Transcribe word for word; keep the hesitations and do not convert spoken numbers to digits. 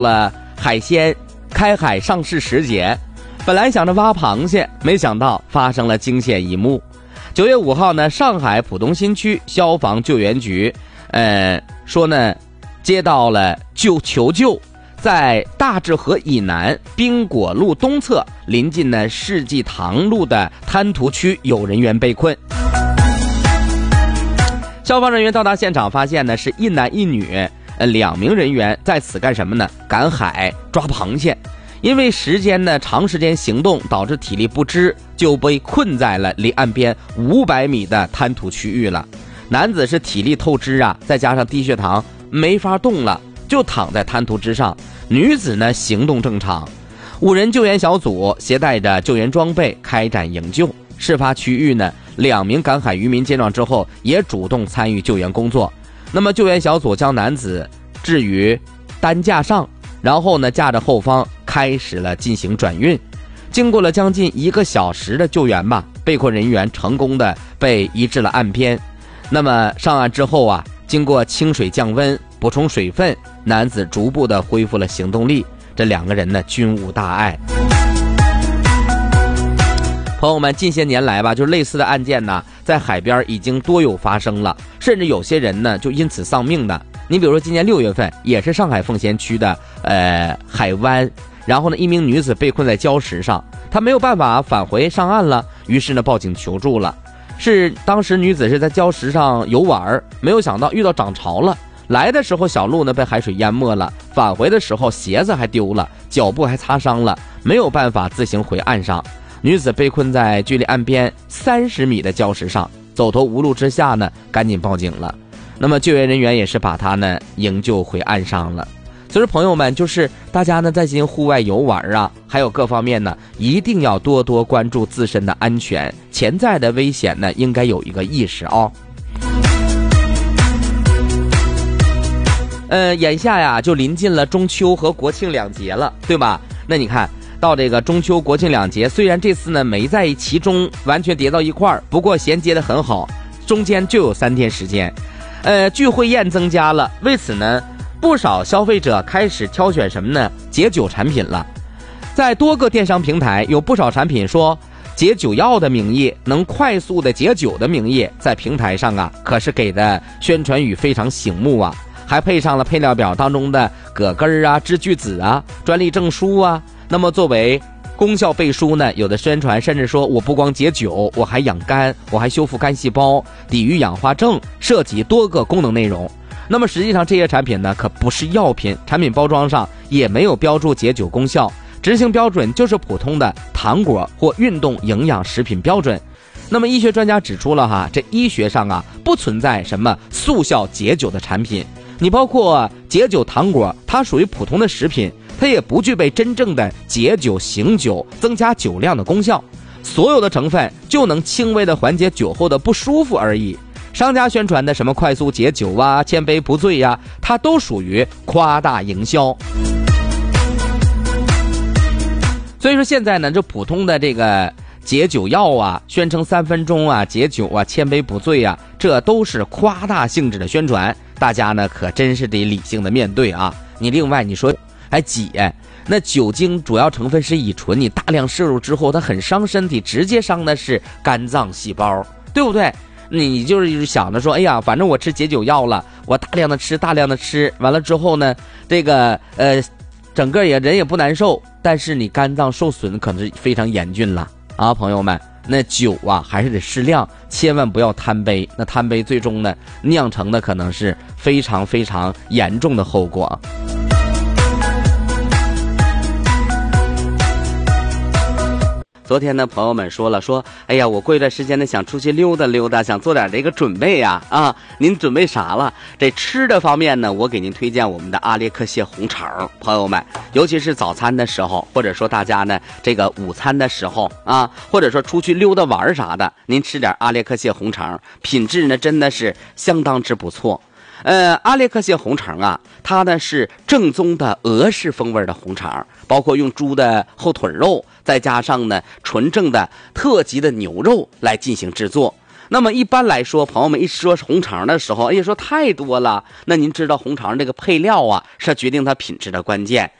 了海鲜开海上市时节，本来想着挖螃蟹，没想到发生了惊险一幕。九月五号呢，上海浦东新区消防救援局，呃，说呢，接到了救求救，在大治河以南宾果路东侧，临近呢世纪堂路的滩涂区有人员被困。消防人员到达现场，发现呢是一男一女，呃，两名人员在此干什么呢？赶海抓螃蟹。因为时间呢长时间行动，导致体力不支，就被困在了离岸边五百米的滩涂区域了。男子是体力透支啊，再加上低血糖没法动了，就躺在滩涂之上。女子呢行动正常。五人救援小组携带着救援装备开展营救。事发区域呢，两名赶海渔民见状之后也主动参与救援工作。那么救援小组将男子置于担架上，然后呢架着后方开始了进行转运。经过了将近一个小时的救援吧，被困人员成功的被移至了岸边。那么上岸之后啊，经过清水降温补充水分，男子逐步的恢复了行动力。这两个人呢均无大碍。朋友们，近些年来吧，就类似的案件呢，在海边已经多有发生了，甚至有些人呢就因此丧命的。你比如说今年六月份，也是上海奉贤区的呃海湾，然后呢一名女子被困在礁石上，她没有办法返回上岸了，于是呢报警求助了。是当时女子是在礁石上游玩，没有想到遇到涨潮了，来的时候小路呢被海水淹没了，返回的时候鞋子还丢了，脚部还擦伤了，没有办法自行回岸上。女子被困在距离岸边三十米的礁石上，走投无路之下呢，赶紧报警了。那么救援人员也是把她呢营救回岸上了。所以说朋友们，就是大家呢在进行户外游玩啊，还有各方面呢，一定要多多关注自身的安全，潜在的危险呢应该有一个意识哦。呃，眼下呀就临近了中秋和国庆两节了，对吧？那你看到这个中秋国庆两节，虽然这次呢没在其中完全叠到一块儿，不过衔接的很好，中间就有三天时间。呃，聚会宴增加了，为此呢，不少消费者开始挑选什么呢？解酒产品了。在多个电商平台，有不少产品说解酒药的名义，能快速的解酒的名义，在平台上啊，可是给的宣传语非常醒目啊，还配上了配料表当中的葛根啊、制句子啊、专利证书啊。那么作为功效背书呢，有的宣传甚至说我不光解酒，我还养肝，我还修复肝细胞，抵御氧化症，涉及多个功能内容。那么实际上这些产品呢可不是药品，产品包装上也没有标注解酒功效，执行标准就是普通的糖果或运动营养食品标准。那么医学专家指出了哈，这医学上啊不存在什么速效解酒的产品，你包括解酒糖果，它属于普通的食品，它也不具备真正的解酒醒酒增加酒量的功效，所有的成分就能轻微的缓解酒后的不舒服而已。商家宣传的什么快速解酒啊、千杯不醉啊，它都属于夸大营销。所以说现在呢，这普通的这个解酒药啊，宣称三分钟啊解酒啊、千杯不醉啊，这都是夸大性质的宣传，大家呢可真是得理性的面对啊。你另外你说还解，那酒精主要成分是乙醇，你大量摄入之后它很伤身体，直接伤的是肝脏细胞，对不对？你就是想着说，哎呀，反正我吃解酒药了，我大量的吃大量的吃完了之后呢，这个呃整个也人也不难受，但是你肝脏受损可能是非常严峻了啊，朋友们。那酒啊还是得适量，千万不要贪杯，那贪杯最终呢酿成的可能是非常非常严重的后果。昨天呢，朋友们说了，说，哎呀，我过一段时间呢想出去溜达溜达，想做点这个准备呀，啊，您准备啥了？这吃的方面呢，我给您推荐我们的阿列克谢红肠，朋友们，尤其是早餐的时候，或者说大家呢这个午餐的时候啊，或者说出去溜达玩啥的，您吃点阿列克谢红肠，品质呢真的是相当之不错。呃，阿列克谢红肠啊，它呢是正宗的俄式风味的红肠，包括用猪的后腿肉，再加上呢纯正的特级的牛肉来进行制作。 那么一般来说，朋友们一说红肠的时候，哎呀，说太多了。那您知道红肠这个配料啊，是决定它品质的关键。